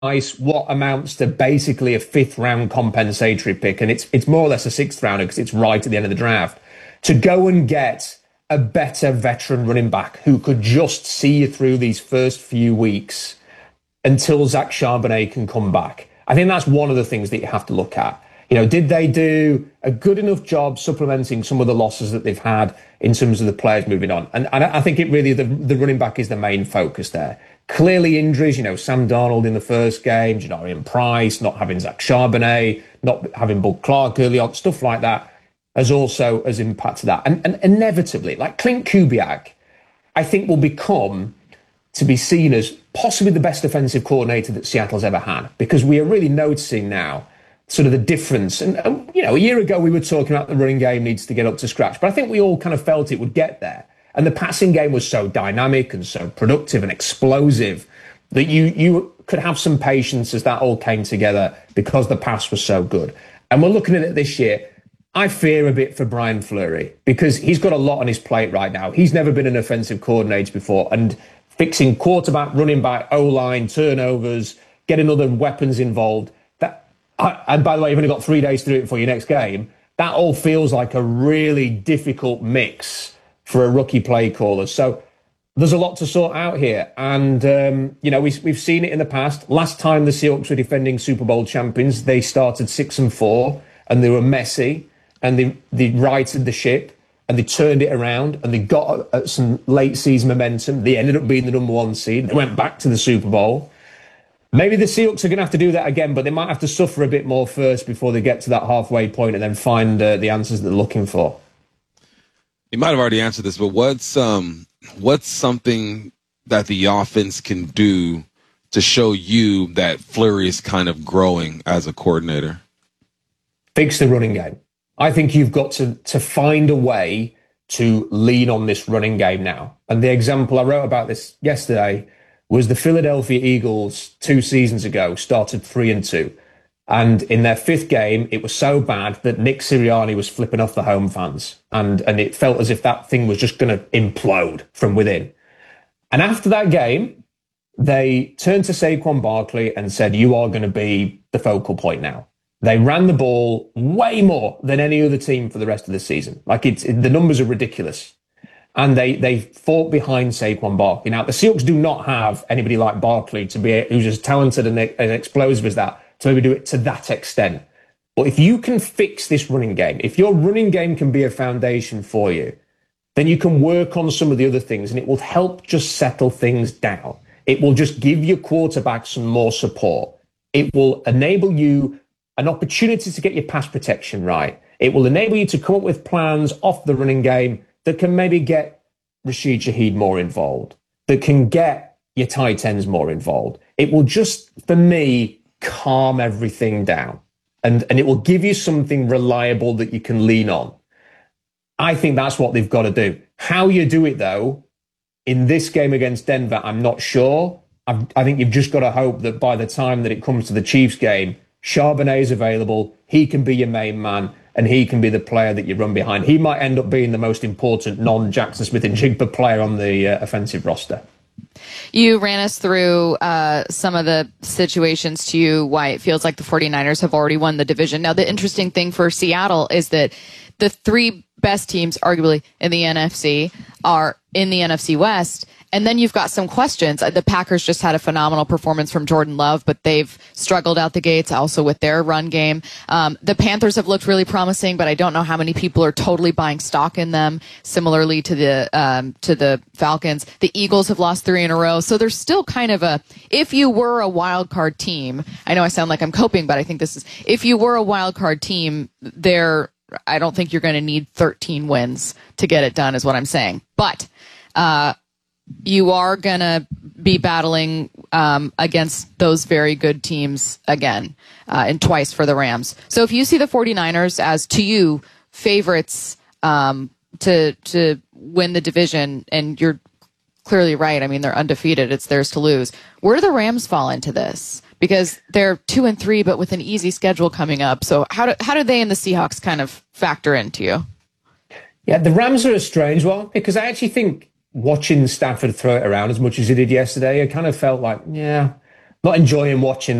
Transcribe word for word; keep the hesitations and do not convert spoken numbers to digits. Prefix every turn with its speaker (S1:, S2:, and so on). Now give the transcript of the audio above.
S1: what amounts to basically a fifth round compensatory pick, and it's it's more or less a sixth rounder because it's right at the end of the draft, to go and get a better veteran running back who could just see you through these first few weeks until Zach Charbonnet can come back. I think that's one of the things that you have to look at. You know, did they do a good enough job supplementing some of the losses that they've had in terms of the players moving on? And, and I think it really, the, the running back is the main focus there. Clearly injuries, you know, Sam Darnold in the first game, Janarian Price, not having Zach Charbonnet, not having Bud Clark early on, stuff like that has also has impacted that. And, and inevitably, like Clint Kubiak, I think will become to be seen as possibly the best offensive coordinator that Seattle's ever had, because we are really noticing now sort of the difference. And, and, you know, a year ago we were talking about the running game needs to get up to scratch, but I think we all kind of felt it would get there. And the passing game was so dynamic and so productive and explosive that you you could have some patience as that all came together because the pass was so good. And we're looking at it this year. I fear a bit for Brian Fleury because he's got a lot on his plate right now. He's never been an offensive coordinator before, and fixing quarterback, running back, O-line, turnovers, getting other weapons involved. That, and by the way, you've only got three days to do it for your next game. That all feels like a really difficult mix for a rookie play caller. So there's a lot to sort out here. And, um, you know, we, we've seen it in the past. Last time the Seahawks were defending Super Bowl champions, they started six and four and they were messy and they, they righted the ship and they turned it around and they got uh, some late season momentum. They ended up being the number one seed. They went back to the Super Bowl. Maybe the Seahawks are going to have to do that again, but they might have to suffer a bit more first before they get to that halfway point and then find uh, the answers that they're looking for.
S2: You might have already answered this, but what's um what's something that the offense can do to show you that Fleury is kind of growing as a coordinator?
S1: Fix the running game. I think you've got to to find a way to lean on this running game now. And the example I wrote about this yesterday was the Philadelphia Eagles two seasons ago started three and two. And in their fifth game, it was so bad that Nick Sirianni was flipping off the home fans. And, and it felt as if that thing was just going to implode from within. And after that game, they turned to Saquon Barkley and said, you are going to be the focal point now. They ran the ball way more than any other team for the rest of the season. Like it's it, the numbers are ridiculous. And they, they fought behind Saquon Barkley. Now, the Seahawks do not have anybody like Barkley to be who's as talented and, and explosive as that, to maybe do it to that extent. But if you can fix this running game, if your running game can be a foundation for you, then you can work on some of the other things and it will help just settle things down. It will just give your quarterback some more support. It will enable you an opportunity to get your pass protection right. It will enable you to come up with plans off the running game that can maybe get Rashid Shaheed more involved, that can get your tight ends more involved. It will just, for me, calm everything down and, and it will give you something reliable that you can lean on. I think that's what they've got to do. How you do it, though, in this game against Denver, I'm not sure. I've, I think you've just got to hope that by the time that it comes to the Chiefs game, Charbonnet is available, he can be your main man, and he can be the player that you run behind. He might end up being the most important non-Jackson Smith-Njigba player on the uh, offensive roster.
S3: You ran us through uh, some of the situations to you why it feels like the 49ers have already won the division. Now, the interesting thing for Seattle is that the three best teams, arguably, in the N F C are in the N F C West. And then you've got some questions. The Packers just had a phenomenal performance from Jordan Love, but they've struggled out the gates also with their run game. Um, the Panthers have looked really promising, but I don't know how many people are totally buying stock in them. Similarly to the um, to the Falcons, the Eagles have lost three in a row. So there's still kind of a, if you were a wild card team, I know I sound like I'm coping, but I think this is, if you were a wild card team, there, I don't think you're going to need thirteen wins to get it done, is what I'm saying. But uh you are going to be battling um, against those very good teams again, uh, and twice for the Rams. So if you see the 49ers as, to you, favorites um, to to win the division, and you're clearly right, I mean, they're undefeated, it's theirs to lose, where do the Rams fall into this? Because they're two and three, but with an easy schedule coming up. So how do, how do they and the Seahawks kind of factor into you?
S1: Yeah, the Rams are a strange one, because I actually think watching Stafford throw it around as much as he did yesterday, I kind of felt like, yeah, not enjoying watching